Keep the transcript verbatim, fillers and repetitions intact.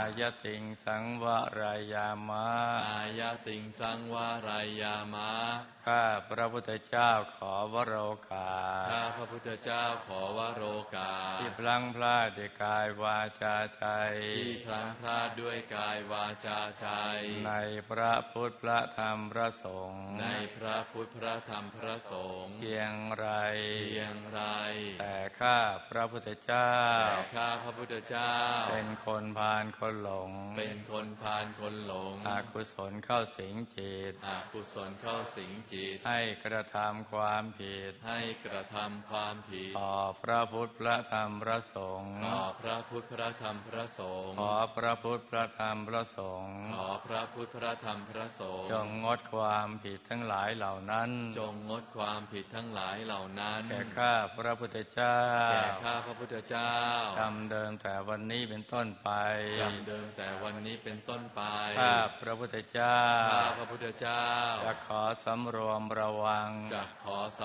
ายติงสังวรายามะอายติงสังวรายามะข้าพระพุทธเจ้าขอวโรกาสข้าพระพุทธเจ้าขอวโรกาสที่พลังพลาดด้วยกายวาจาใจที่พลังพลาดด้วยกายวาจาใจในพระพุทธพระธรรมพระสงฆ์ในพระพุทธพระธรรมพระสงฆ์เพียงไรเพียงไรแต่ข้าพระพุทธเจ้าแต่ข้าพระพุทธเจ้าเป็นคนพาลคนหลงเป็นคนพาลคนหลงอกุศลเข้าสิงจิตอกุศลเข้าสิงจิตให้กระทำความผิดให้กระทำความผิดต่อพระพุทธพระธรรมพระสงฆ์ต่อพระพุทธพระธรรมพระสงฆ์ขอพระพุทธพระธรรมพระสงฆ์ขอพระพุทธพระธรรมพระสงฆ์จงงดความผิดทั้งหลายเหล่านั้นจงงดความผิดทั้งหลายเหล่านั้นแก่ข้าพระพุทธเจ้าแก่ข้าพระพุทธเจ้าจำเดิมแต่วันนี้เป็นต้นไปจำเดิมแต่วันนี้เป็นต้นไปข้าพระพุทธเจ้าข้าพระพุทธเจ้าจะขอสำรวมระวังจะขอ